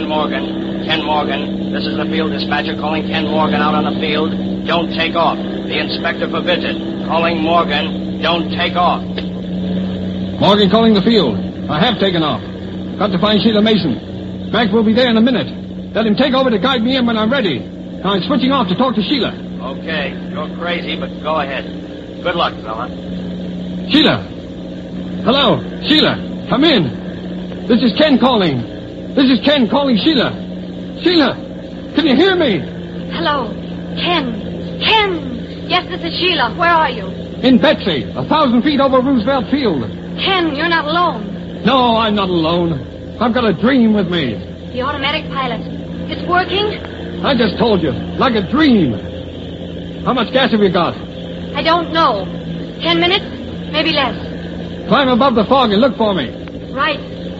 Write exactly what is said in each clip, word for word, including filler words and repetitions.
Ken Morgan. Ken Morgan, this is the field dispatcher calling Ken Morgan out on the field. Don't take off. The inspector forbids it. Calling Morgan. Don't take off. Morgan calling the field. I have taken off. Got to find Sheila Mason. Mac will be there in a minute. Let him take over to guide me in when I'm ready. Now I'm switching off to talk to Sheila. Okay, you're crazy, but go ahead. Good luck, fella. Sheila! Hello, Sheila, come in. This is Ken calling. This is Ken calling Sheila. Sheila, can you hear me? Hello, Ken. Ken! Yes, this is Sheila. Where are you? In Betsy, a thousand feet over Roosevelt Field. Ken, you're not alone. No, I'm not alone. I've got a dream with me. The automatic pilot. It's working? I just told you, like a dream. How much gas have you got? I don't know. Ten minutes? Maybe less. Climb above the fog and look for me. Right.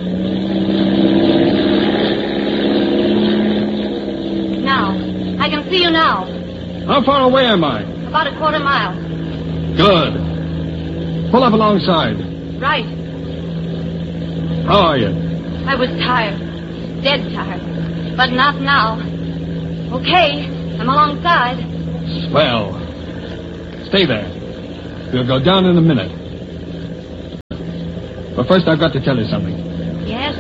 Now. I can see you now. How far away am I? About a quarter mile. Good. Pull up alongside. Right. How are you? I was tired. Dead tired. But not now. Okay. I'm alongside. Swell. Stay there. We'll go down in a minute. But first I've got to tell you something. Yes?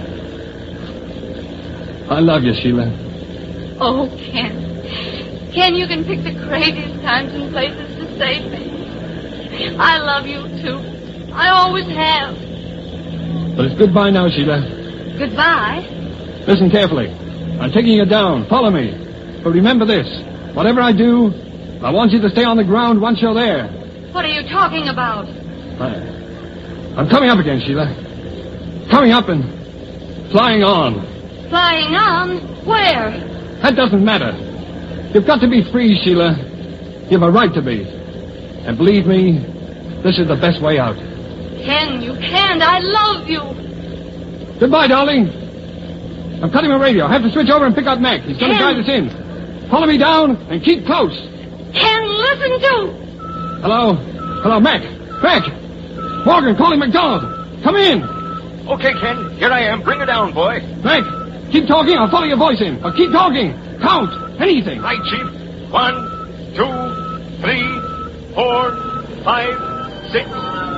I love you, Sheila. Oh, Ken. Ken, you can pick the craziest times and places to save me. I love you, too. I always have. But it's goodbye now, Sheila. Goodbye? Listen carefully. I'm taking you down. Follow me. But remember this. Whatever I do, I want you to stay on the ground once you're there. What are you talking about? I, I'm coming up again, Sheila. Coming up and flying on. Flying on? Where? That doesn't matter. You've got to be free, Sheila. You've a right to be. And believe me, this is the best way out. Ken, you can't. I love you. Goodbye, darling. I'm cutting my radio. I have to switch over and pick up Mac. He's going to guide us in. Follow me down and keep close. Ken, listen to... Hello? Hello, Mac. Mac! Morgan, calling McDonald. Come in. Okay, Ken. Here I am. Bring her down, boy. Mac, keep talking. I'll follow your voice in. But keep talking. Count. Anything. Right, Chief. One, two, three, four, five, six,